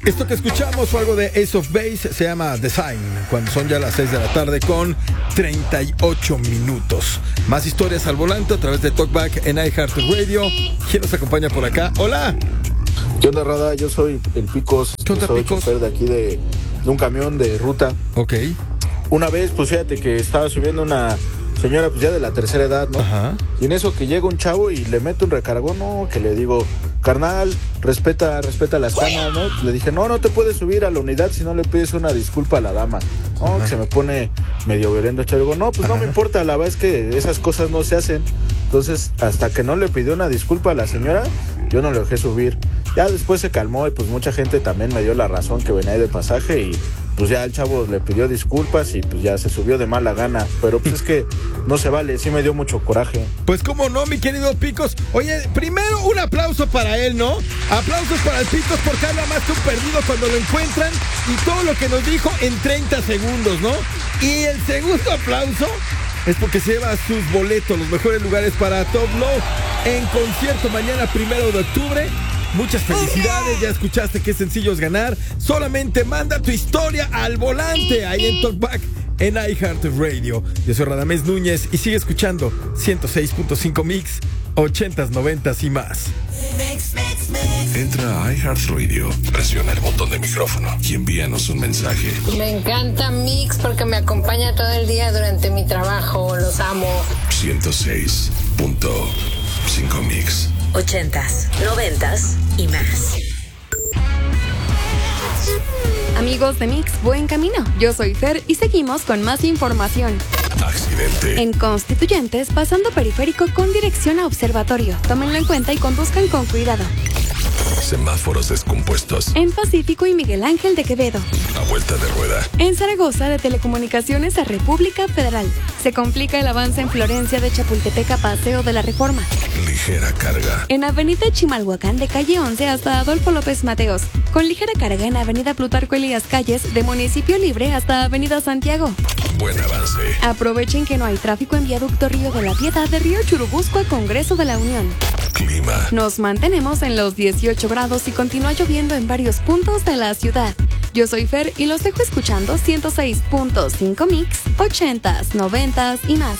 Esto que escuchamos fue algo de Ace of Base, se llama Design, cuando son ya las 6 de la tarde con 38 minutos. Más historias al volante a través de Talkback en iHeartRadio. ¿Quién nos acompaña por acá? ¡Hola! ¿Qué onda, Rada? Yo soy el Picos. ¿Qué onda, soy Picos? chofer de aquí de un camión de ruta. Ok. Una vez, pues fíjate que estaba subiendo una señora pues ya de la tercera edad, ¿no? Ajá. Y en eso que llega un chavo y le mete un recargón, ¿no? Que le digo, carnal, respeta las canas, ¿no? Le dije, no te puedes subir a la unidad si no le pides una disculpa a la dama. No, que se me pone medio violento. Le digo, no, pues no me importa, la verdad es que esas cosas no se hacen. Entonces, hasta que no le pidió una disculpa a la señora, yo no le dejé subir. Ya después se calmó y pues mucha gente también me dio la razón que venía de pasaje y pues ya el chavo le pidió disculpas y pues ya se subió de mala gana. Pero pues es que no se vale, sí me dio mucho coraje. Pues cómo no, mi querido Picos. Oye, primero un aplauso para él, ¿no? Aplausos para el Picos porque habla más que un perdido cuando lo encuentran y todo lo que nos dijo en 30 segundos, ¿no? Y el segundo aplauso es porque se lleva sus boletos, los mejores lugares para Top Low en concierto mañana 1 de octubre. Muchas felicidades, ya escuchaste qué sencillo es ganar. Solamente manda tu historia al volante ahí en Talkback en iHeartRadio. Yo soy Radamés Núñez y sigue escuchando 106.5 Mix, 80s, 90s y más. Entra a iHeartRadio, presiona el botón de micrófono y envíanos un mensaje. Me encanta Mix porque me acompaña todo el día durante mi trabajo. Los amo. 106.5 Mix. 80s, 90s y más. Amigos de Mix, buen camino. Yo soy Fer y seguimos con más información. Accidente. En Constituyentes, pasando periférico con dirección a Observatorio. Tómenlo en cuenta y conduzcan con cuidado. Semáforos descompuestos. En Pacífico y Miguel Ángel de Quevedo. A vuelta de rueda. En Zaragoza, de Telecomunicaciones a República Federal. Se complica el avance en Florencia de Chapultepec a Paseo de la Reforma. Ligera carga. En Avenida Chimalhuacán de calle 11 hasta Adolfo López Mateos. Con ligera carga en Avenida Plutarco Elías Calles de Municipio Libre hasta Avenida Santiago. Buen avance. Aprovechen que no hay tráfico en Viaducto Río de la Piedad de Río Churubusco a Congreso de la Unión. Clima. Nos mantenemos en los 18 grados y continúa lloviendo en varios puntos de la ciudad. Yo soy Fer y los dejo escuchando 106.5 Mix, 80s, 90s y más.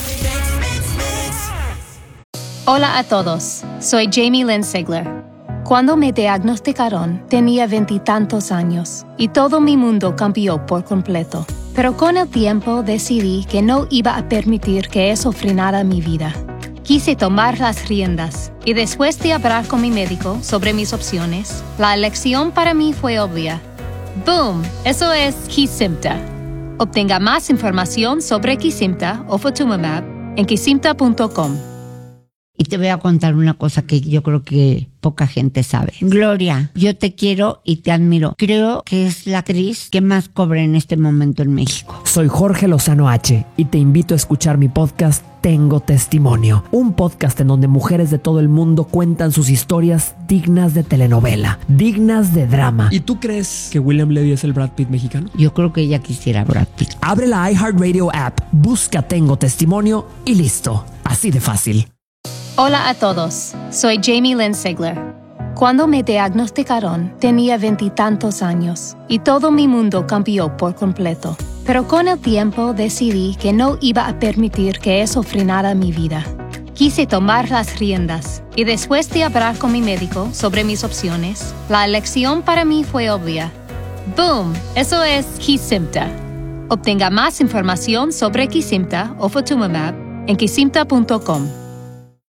Hola a todos, soy Jamie Lynn Sigler. Cuando me diagnosticaron, tenía 20 y tantos años y todo mi mundo cambió por completo. Pero con el tiempo decidí que no iba a permitir que eso frenara mi vida. Quise tomar las riendas y después de hablar con mi médico sobre mis opciones, la elección para mí fue obvia. ¡Boom! Eso es Kesimpta. Obtenga más información sobre Kesimpta o Ofatumumab en kesimpta.com. Y te voy a contar una cosa que yo creo que poca gente sabe. Gloria, yo te quiero y te admiro. Creo que es la actriz que más cobra en este momento en México. Soy Jorge Lozano H y te invito a escuchar mi podcast Tengo Testimonio, un podcast en donde mujeres de todo el mundo cuentan sus historias dignas de telenovela, dignas de drama. ¿Y tú crees que William Levy es el Brad Pitt mexicano? Yo creo que ella quisiera Brad Pitt. Abre la iHeartRadio app, busca Tengo Testimonio y listo. Así de fácil. Hola a todos, soy Jamie Lynn Sigler. Cuando me diagnosticaron, tenía 20 y tantos años y todo mi mundo cambió por completo. Pero con el tiempo decidí que no iba a permitir que eso frenara mi vida. Quise tomar las riendas y después de hablar con mi médico sobre mis opciones, la elección para mí fue obvia. ¡Boom! Eso es Kesimpta. Obtenga más información sobre Kesimpta o Ofatumumab en kesimpta.com.